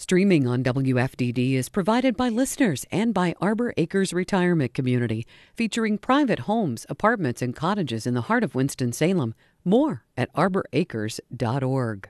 Streaming on WFDD is provided by listeners and by Arbor Acres Retirement Community, featuring private homes, apartments, and cottages in the heart of Winston-Salem. More at arboracres.org.